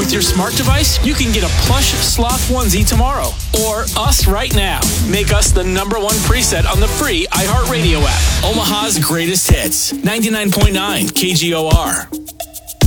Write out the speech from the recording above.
with your smart device, you can get a plush sloth onesie tomorrow. Or us right now. Make us the number one preset on the free iHeartRadio app. Omaha's greatest hits. 99.9 KGOR.